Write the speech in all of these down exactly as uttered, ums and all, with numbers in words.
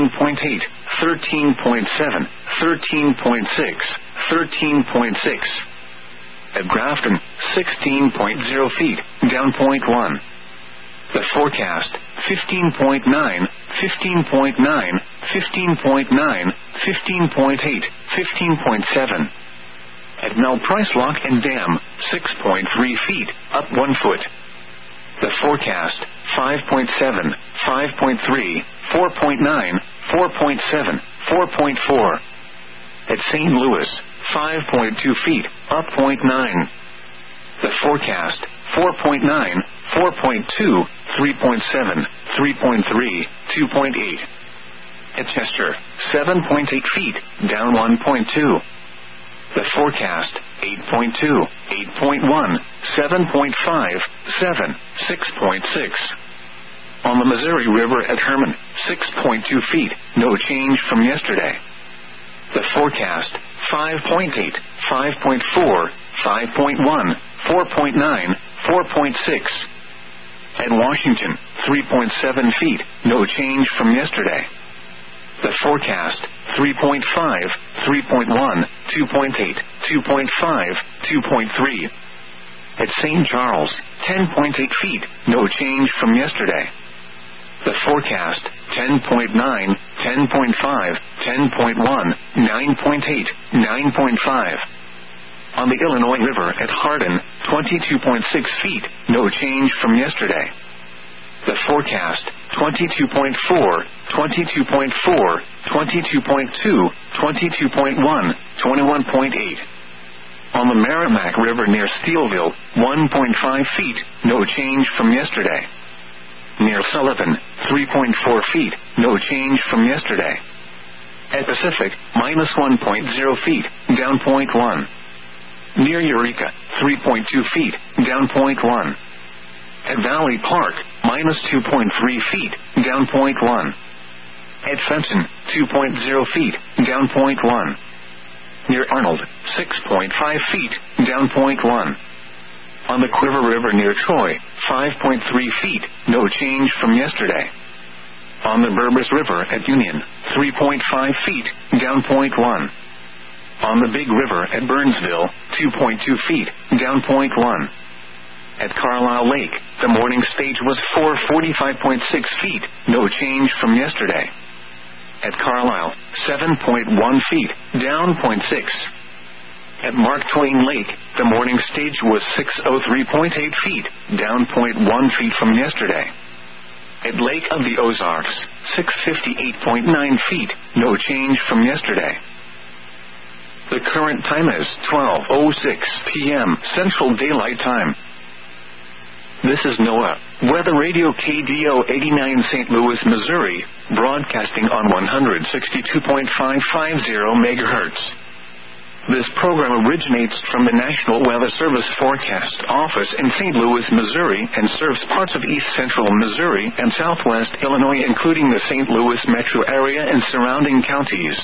point eight, thirteen point seven, thirteen point six, thirteen point six. At Grafton, sixteen point zero feet, down point one. The forecast, fifteen point nine, fifteen point nine, fifteen point nine, fifteen point eight, fifteen point seven. At Mel Price Lock and Dam, six point three feet, up one foot. The forecast, five point seven, five point three, four point nine, four point seven, four point four. At Saint Louis, five point two feet, up point nine. The forecast, four point nine, four point two, three point seven, three point three, two point eight. At Chester, seven point eight feet, down one point two. The forecast, eight point two, eight point one, seven point five, seven, six point six. On the Missouri River at Herman, six point two feet, no change from yesterday. The forecast, five point eight, five point four, five point one, four point nine, four point six. At Washington, three point seven feet, no change from yesterday. The forecast, three point five, three point one, two point eight, two point five, two point three. At Saint Charles, ten point eight feet, no change from yesterday. The forecast, ten point nine, ten point five, ten point one, nine point eight, nine point five. On the Illinois River at Hardin, twenty-two point six feet, no change from yesterday. The forecast, twenty-two point four, twenty-two point four, twenty-two point two, twenty-two point one, twenty-one point eight. On the Merrimack River near Steelville, one point five feet, no change from yesterday. Near Sullivan, three point four feet, no change from yesterday. At Pacific, minus one point zero feet, down point one. Near Eureka, three point two feet, down point one. At Valley Park, minus two point three feet, down point one. At Fenton, two point zero feet, down point one. Near Arnold, six point five feet, down point one. On the Quiver River near Troy, five point three feet, no change from yesterday. On the Burbus River at Union, three point five feet, down point one. On the Big River at Burnsville, two point two feet, down point one. At Carlisle Lake, the morning stage was four forty-five point six feet, no change from yesterday. At Carlisle, seven point one feet, down point six. At Mark Twain Lake, the morning stage was six oh three point eight feet, down point one feet from yesterday. At Lake of the Ozarks, six fifty-eight point nine feet, no change from yesterday. The current time is twelve oh six p.m. Central Daylight Time. This is NOAA, Weather Radio K D O eighty-nine Saint Louis, Missouri, broadcasting on one sixty-two point five five zero megahertz. This program originates from the National Weather Service Forecast Office in Saint Louis, Missouri, and serves parts of east central Missouri and southwest Illinois, including the Saint Louis metro area and surrounding counties.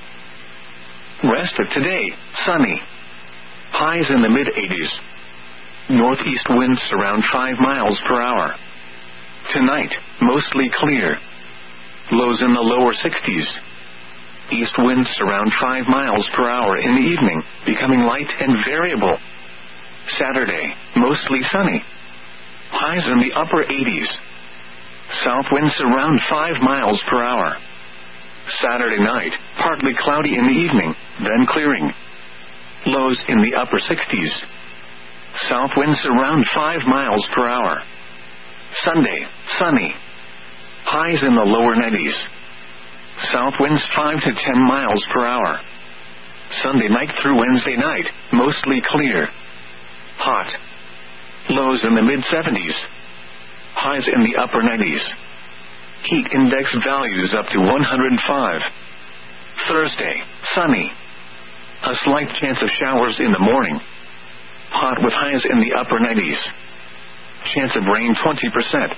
Rest of today, sunny. Highs in the mid eighties. Northeast winds around five miles per hour. Tonight, mostly clear. Lows in the lower sixties. East winds around five miles per hour in the evening, becoming light and variable. Saturday, mostly sunny. Highs in the upper eighties. South winds around five miles per hour. Saturday night, partly cloudy in the evening, then clearing. Lows in the upper sixties. South winds around five miles per hour. Sunday, sunny. Highs in the lower nineties. South winds five to ten miles per hour. Sunday night through Wednesday night, mostly clear. Hot. Lows in the mid seventies. Highs in the upper nineties. Heat index values up to one hundred five. Thursday, sunny. A slight chance of showers in the morning. Hot with highs in the upper nineties. Chance of rain twenty percent.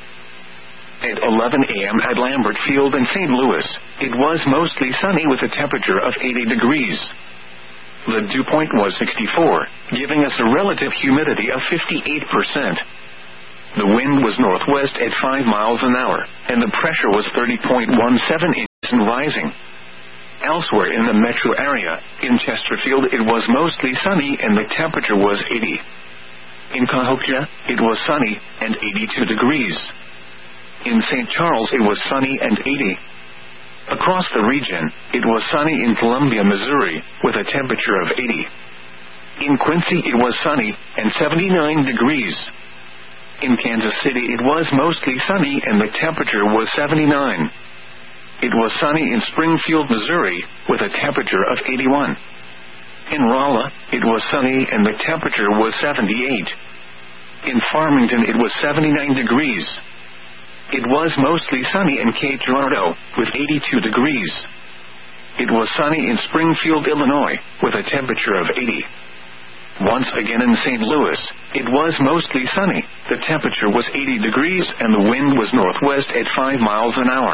At eleven a.m. at Lambert Field in Saint Louis, it was mostly sunny with a temperature of eighty degrees. The dew point was sixty-four, giving us a relative humidity of fifty-eight percent. The wind was northwest at five miles an hour, and the pressure was thirty point one seven inches. and rising. Elsewhere in the metro area, in Chesterfield it was mostly sunny and the temperature was eighty. In Cahokia, it was sunny and eighty-two degrees. In Saint Charles it was sunny and eighty. Across the region, it was sunny in Columbia, Missouri, with a temperature of eighty. In Quincy it was sunny and seventy-nine degrees. In Kansas City it was mostly sunny and the temperature was seventy-nine. It was sunny in Springfield, Missouri, with a temperature of eighty-one. In Rolla, it was sunny and the temperature was seventy-eight. In Farmington it was seventy-nine degrees. It was mostly sunny in Cape Girardeau, with eighty-two degrees. It was sunny in Springfield, Illinois, with a temperature of eighty. Once again in Saint Louis, it was mostly sunny. The temperature was eighty degrees and the wind was northwest at five miles an hour.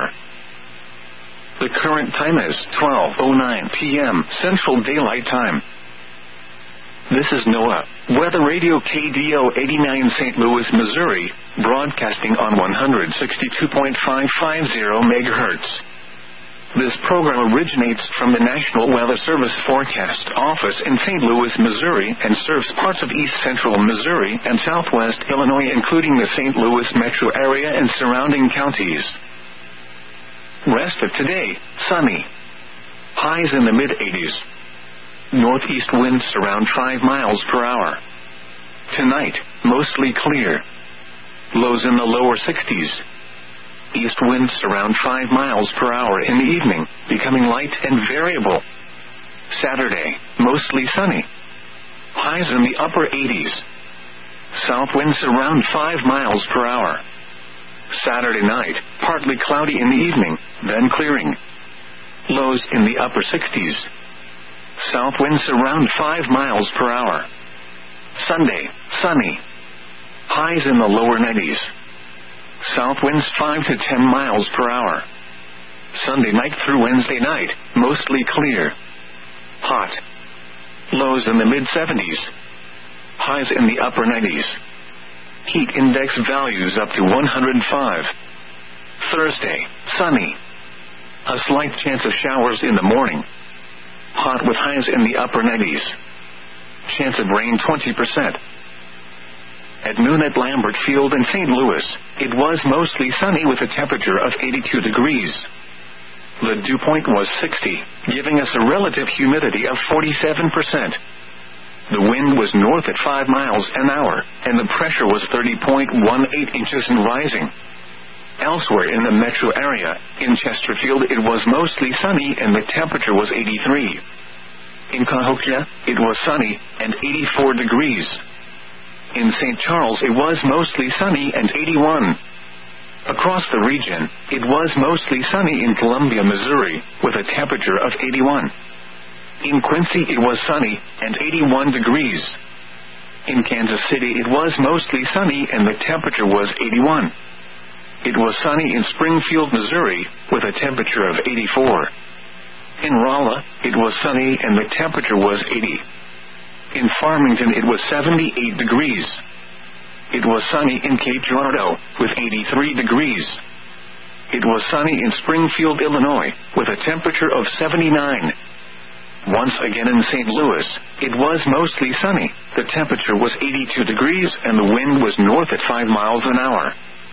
The current time is twelve oh nine p.m. Central Daylight Time. This is NOAA Weather Radio K D O eighty-nine Saint Louis, Missouri, broadcasting on one sixty-two point five five zero megahertz. This program originates from the National Weather Service Forecast Office in Saint Louis, Missouri, and serves parts of east central Missouri and southwest Illinois, including the Saint Louis metro area and surrounding counties. Rest of today, sunny. Highs in the mid-eighties. Northeast winds around five miles per hour. Tonight, mostly clear. Lows in the lower sixties. East winds around five miles per hour in the evening, becoming light and variable. Saturday, mostly sunny. Highs in the upper eighties. South winds around five miles per hour. Saturday night, partly cloudy in the evening, then clearing. Lows in the upper sixties. South winds around five miles per hour. Sunday, sunny. Highs in the lower nineties. South winds five to ten miles per hour. Sunday night through Wednesday night, mostly clear. Hot. Lows in the mid-seventies. Highs in the upper nineties. Heat index values up to one hundred five. Thursday, sunny. A slight chance of showers in the morning. Hot with highs in the upper nineties. Chance of rain twenty percent. At noon at Lambert Field in Saint Louis, it was mostly sunny with a temperature of eighty-two degrees. The dew point was sixty, giving us a relative humidity of forty-seven percent. The wind was north at five miles an hour, and the pressure was thirty point one eight inches and rising. Elsewhere in the metro area, in Chesterfield it was mostly sunny and the temperature was eighty-three. In Cahokia, it was sunny and eighty-four degrees. In Saint Charles it was mostly sunny and eighty-one. Across the region, it was mostly sunny in Columbia, Missouri, with a temperature of eighty-one. In Quincy it was sunny and eighty-one degrees. In Kansas City it was mostly sunny and the temperature was eighty-one. It was sunny in Springfield, Missouri, with a temperature of eighty-four. In Rolla, it was sunny and the temperature was eighty. In Farmington it was seventy-eight degrees. It was sunny in Cape Girardeau, with eighty-three degrees. It was sunny in Springfield, Illinois, with a temperature of seventy-nine. Once again in Saint Louis, it was mostly sunny. The temperature was eighty-two degrees and the wind was north at five miles an hour.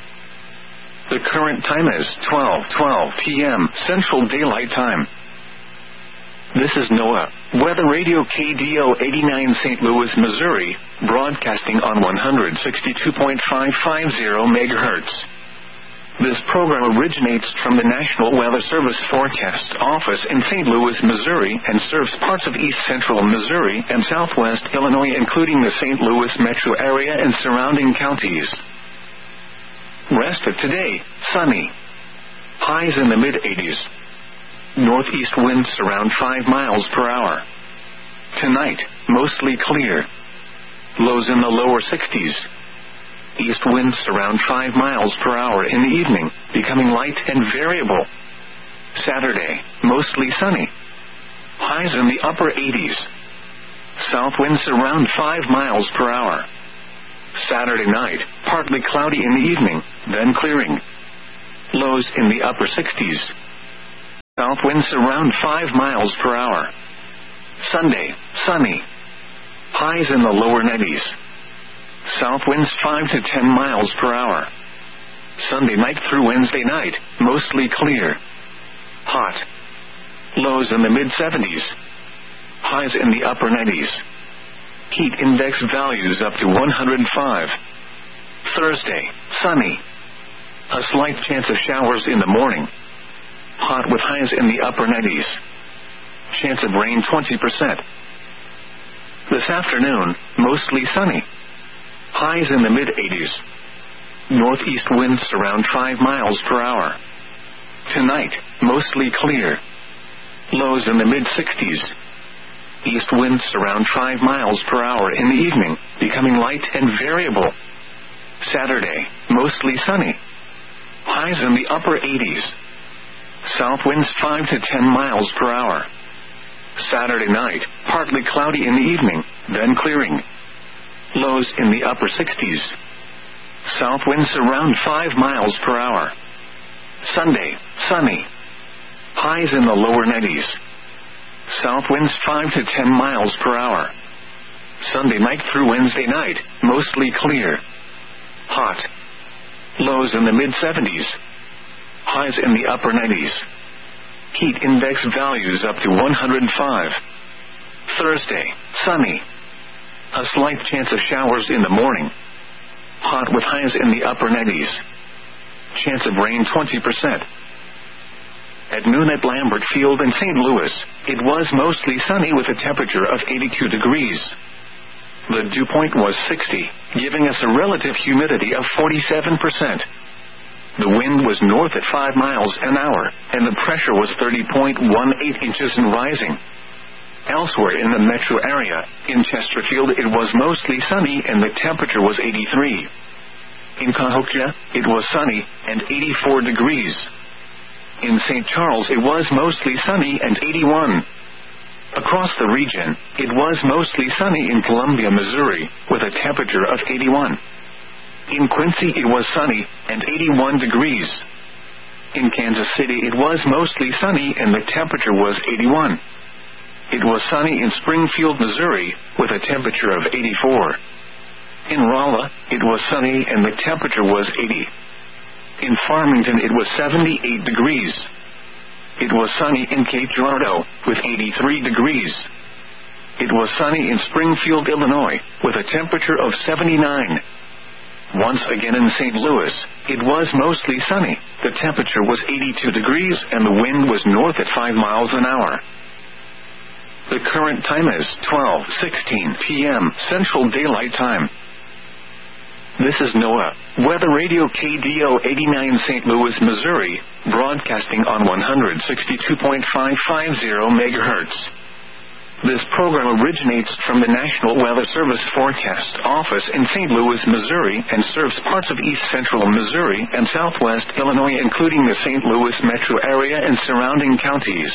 The current time is twelve twelve p.m. Central Daylight Time. This is NOAA Weather Radio K D O eighty-nine Saint Louis, Missouri, broadcasting on one sixty-two point five five zero megahertz. This program originates from the National Weather Service Forecast Office in Saint Louis, Missouri, and serves parts of east central Missouri and southwest Illinois, including the Saint Louis metro area and surrounding counties. Rest of today, sunny. Highs in the mid-eighties. Northeast winds around five miles per hour. Tonight, mostly clear. Lows in the lower sixties. East winds around five miles per hour in the evening, becoming light and variable. Saturday, mostly sunny. Highs in the upper eighties. South winds around five miles per hour. Saturday night, partly cloudy in the evening, then clearing. Lows in the upper sixties. South winds around five miles per hour. Sunday, sunny. Highs in the lower nineties. South winds five to ten miles per hour. Sunday night through Wednesday night, mostly clear. Hot. Lows in the mid-seventies. Highs in the upper nineties. Heat index values up to one hundred five. Thursday, sunny. A slight chance of showers in the morning. Hot with highs in the upper nineties. Chance of rain twenty percent. This afternoon, mostly sunny. Highs in the mid-eighties. Northeast winds around five miles per hour. Tonight, mostly clear. Lows in the mid-sixties. East winds around five miles per hour in the evening, becoming light and variable. Saturday, mostly sunny. Highs in the upper eighties. South winds five to ten miles per hour. Saturday night, partly cloudy in the evening, then clearing. Lows in the upper sixties. South winds around five miles per hour. Sunday, sunny. Highs in the lower nineties. South winds five to ten miles per hour. Sunday night through Wednesday night, mostly clear. Hot. Lows in the mid-seventies. Highs in the upper nineties. Heat index values up to one hundred five. Thursday, sunny. A slight chance of showers in the morning. Hot with highs in the upper nineties. Chance of rain twenty percent. At noon at Lambert Field in Saint Louis, it was mostly sunny with a temperature of eighty-two degrees. The dew point was sixty, giving us a relative humidity of forty-seven percent. The wind was north at five miles an hour, and the pressure was thirty point one eight inches and rising. Elsewhere in the metro area, in Chesterfield it was mostly sunny and the temperature was eighty-three. In Cahokia, it was sunny and eighty-four degrees. In Saint Charles it was mostly sunny and eighty-one. Across the region, it was mostly sunny in Columbia, Missouri, with a temperature of eighty-one. In Quincy it was sunny and eighty-one degrees. In Kansas City it was mostly sunny and the temperature was eighty-one. It was sunny in Springfield, Missouri, with a temperature of eighty-four. In Rolla, it was sunny and the temperature was eighty. In Farmington it was seventy-eight degrees. It was sunny in Cape Girardeau, with eighty-three degrees. It was sunny in Springfield, Illinois, with a temperature of seventy-nine. Once again in Saint Louis, it was mostly sunny, the temperature was eighty-two degrees and the wind was north at five miles an hour. The current time is twelve sixteen p.m. Central Daylight Time. This is NOAA, Weather Radio K D O eighty-nine Saint Louis, Missouri, broadcasting on one sixty-two point five five zero megahertz. This program originates from the National Weather Service Forecast Office in Saint Louis, Missouri, and serves parts of east central Missouri and southwest Illinois, including the Saint Louis metro area and surrounding counties.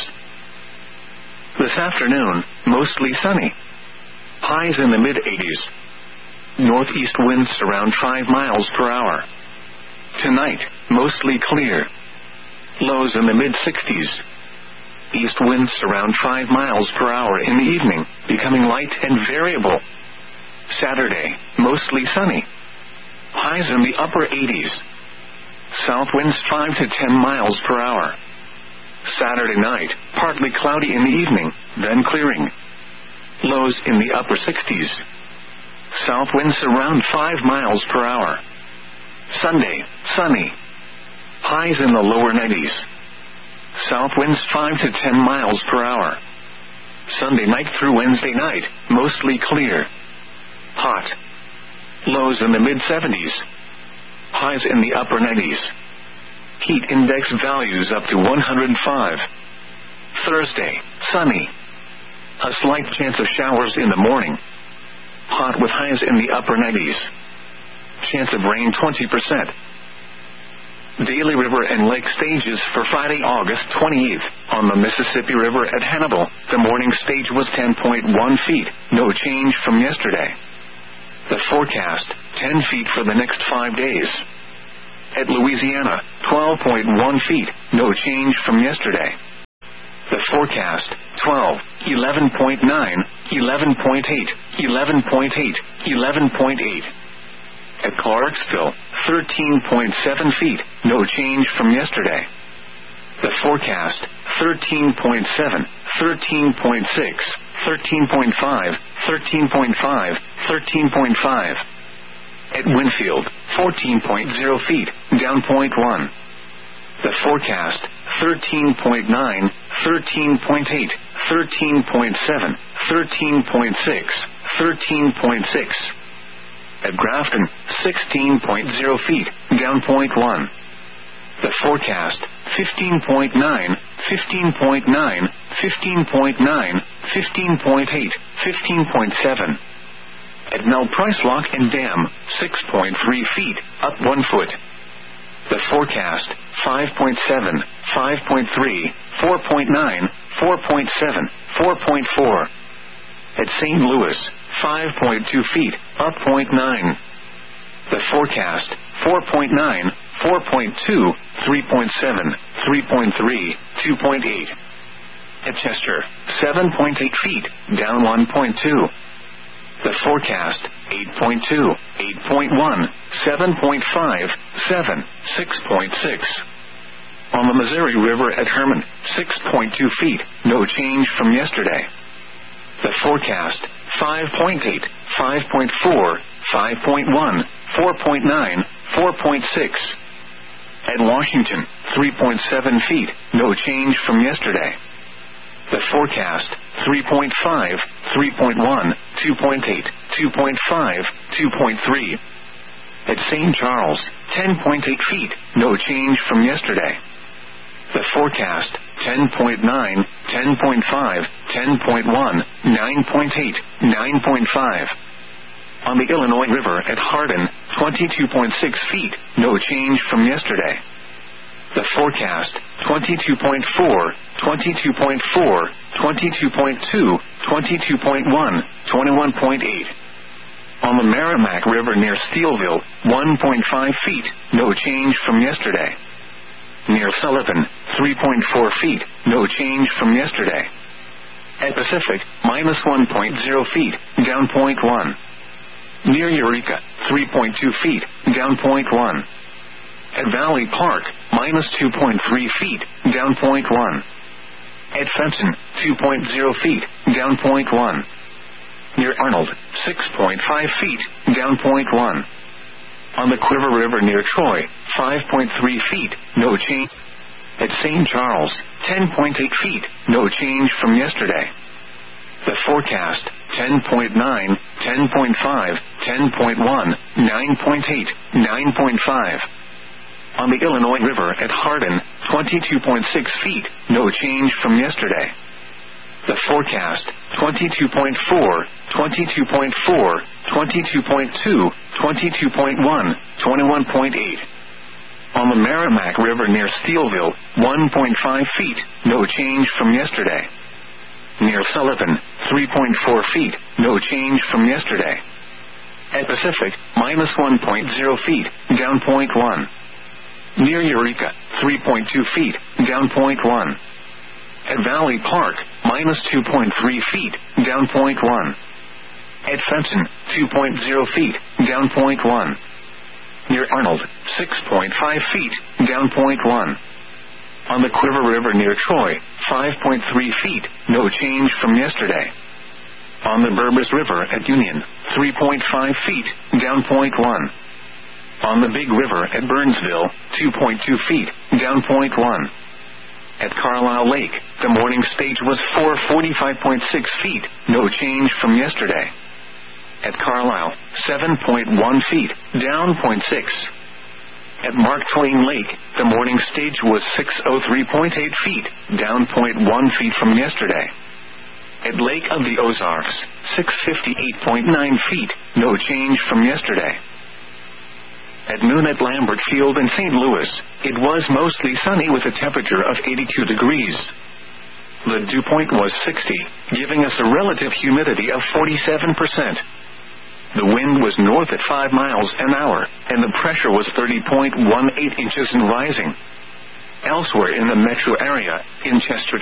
This afternoon, mostly sunny. Highs in the mid-eighties. Northeast winds around five miles per hour. Tonight, mostly clear. Lows in the mid-sixties. East winds around five miles per hour in the evening, becoming light and variable. Saturday, mostly sunny. Highs in the upper eighties. South winds five to ten miles per hour. Saturday night, partly cloudy in the evening, then clearing. Lows in the upper sixties. South winds around five miles per hour. Sunday, sunny. Highs in the lower nineties. South winds five to ten miles per hour. Sunday night through Wednesday night, mostly clear. Hot. Lows in the mid-seventies. Highs in the upper nineties. Heat index values up to one hundred five. Thursday, sunny. A slight chance of showers in the morning. Hot with highs in the upper nineties. Chance of rain twenty percent. Daly River and Lake stages for Friday, August twenty-eighth. On the Mississippi River at Hannibal, the morning stage was ten point one feet, no change from yesterday. The forecast, ten feet for the next five days. At Louisiana, twelve point one feet, no change from yesterday. The forecast, twelve, eleven point nine, eleven point eight, eleven point eight, eleven point eight. At Clarksville, thirteen point seven feet, no change from yesterday. The forecast, thirteen point seven, thirteen point six, thirteen point five, thirteen point five, thirteen point five. At Winfield, fourteen point zero feet, down zero point one. The forecast, thirteen point nine, thirteen point eight, thirteen point seven, thirteen point six, thirteen point six. At Grafton, sixteen point zero feet, down zero point one. The forecast, fifteen point nine, fifteen point nine, fifteen point nine, fifteen point eight, fifteen point seven. At Mel Price Lock and Dam, six point three feet, up one foot. The forecast, five point seven, five point three, four point nine, four point seven, four point four. At Saint Louis, five point two feet, up zero point nine. The forecast, four point nine, four point two, three point seven, three point three, two point eight. At Chester, seven point eight feet, down one point two. The forecast, eight point two, eight point one, seven point five, seven, six point six. On the Missouri River at Herman, six point two feet, no change from yesterday. The forecast, five point eight, five point four, five point one, four point nine, four point six. At Washington, three point seven feet, no change from yesterday. The forecast, three point five, three point one, two point eight, two point five, two point three. At Saint Charles, ten point eight feet, no change from yesterday. The forecast, ten point nine, ten point five, ten point one, nine point eight, nine point five. On the Illinois River at Hardin, twenty-two point six feet, no change from yesterday. The forecast, twenty-two point four, twenty-two point four, twenty-two point two, twenty-two point one, twenty-one point eight. On the Merrimack River near Steelville, one point five feet, no change from yesterday. Near Sullivan, three point four feet, no change from yesterday. At Pacific, minus one point zero feet, down zero point one. Near Eureka, three point two feet, down zero point one. At Valley Park, minus two point three feet, down zero point one. At Fenton, two point zero feet, down zero point one. Near Arnold, six point five feet, down zero point one. On the Quiver River near Troy, five point three feet, no change. At Saint Charles, ten point eight feet, no change from yesterday. The forecast, ten point nine, ten point five, ten point one, nine point eight, nine point five. On the Illinois River at Hardin, twenty-two point six feet, no change from yesterday. The forecast, twenty-two point four, twenty-two point four, twenty-two point two, twenty-two point one, twenty-one point eight. On the Merrimack River near Steelville, one point five feet, no change from yesterday. Near Sullivan, three point four feet, no change from yesterday. At Pacific, minus one point zero feet, down zero point one. Near Eureka, three point two feet, down zero point one. At Valley Park, minus two point three feet, down zero point one. At Fenton, two point zero feet, down zero point one. Near Arnold, six point five feet, down zero point one. On the Quiver River near Troy, five point three feet, no change from yesterday. On the Burbus River at Union, three point five feet, down zero point one. On the Big River at Burnsville, two point two feet, down zero point one. At Carlisle Lake, the morning stage was four forty-five point six feet, no change from yesterday. At Carlisle, seven point one feet, down zero point six. At Mark Twain Lake, the morning stage was six oh three point eight feet, down zero point one feet from yesterday. At Lake of the Ozarks, six fifty-eight point nine feet, no change from yesterday. At noon at Lambert Field in Saint Louis, it was mostly sunny with a temperature of eighty-two degrees. The dew point was sixty, giving us a relative humidity of forty-seven percent. The wind was north at five miles an hour, and the pressure was thirty point one eight inches and rising. Elsewhere in the metro area, in Chester,